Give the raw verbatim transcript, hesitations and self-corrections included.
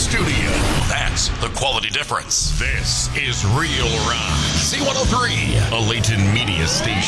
studio. That's the quality difference. This is Real Rock. C one oh three, a Layton media station.